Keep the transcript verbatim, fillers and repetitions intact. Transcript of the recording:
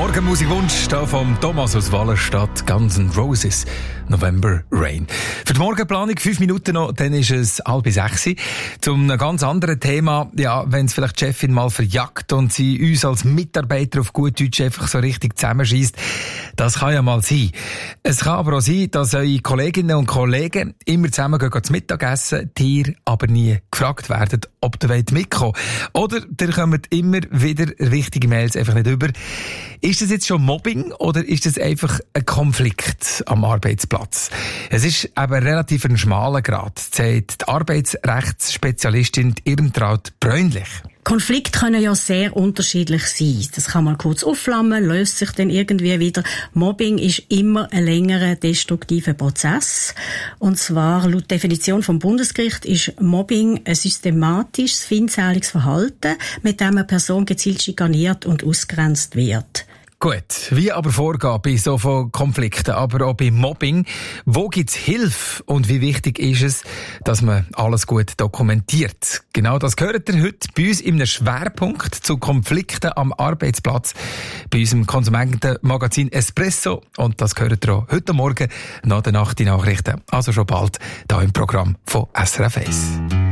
Morgenmusikwunsch da vom Thomas aus Wallenstadt, Guns N' Roses, November Rain. Für die Morgenplanung fünf Minuten noch, dann ist es halb sechs. Zum einem ganz anderen Thema, ja, wenn es vielleicht die Chefin mal verjagt und sie uns als Mitarbeiter auf gut Deutsch einfach so richtig zusammenschießt, das kann ja mal sein. Es kann aber auch sein, dass eure Kolleginnen und Kollegen immer zusammen gehen zum Mittagessen, dir aber nie gefragt werden, ob ihr mitkommen wollt. Oder ihr kommt immer wieder wichtige Mails einfach nicht über. Ist das jetzt schon Mobbing oder ist das einfach ein Konflikt am Arbeitsplatz? Es ist aber relativ ein schmaler Grad, sagt die Arbeitsrechtsspezialistin Irmtraut Bräunlich. Konflikte können ja sehr unterschiedlich sein. Das kann mal kurz aufflammen, löst sich dann irgendwie wieder. Mobbing ist immer ein längerer destruktiver Prozess. Und zwar, laut Definition vom Bundesgericht, ist Mobbing ein systematisches, feindseliges Verhalten, mit dem eine Person gezielt schikaniert und ausgrenzt wird. Gut, wie aber vorgehen bei so vielen Konflikten, aber auch bei Mobbing? Wo gibt's Hilfe und wie wichtig ist es, dass man alles gut dokumentiert? Genau das hört ihr heute bei uns in einem Schwerpunkt zu Konflikten am Arbeitsplatz bei unserem Konsumentenmagazin Espresso. Und das hört ihr auch heute Morgen nach der Nacht die Nachrichten. Also schon bald hier im Programm von S R F eins.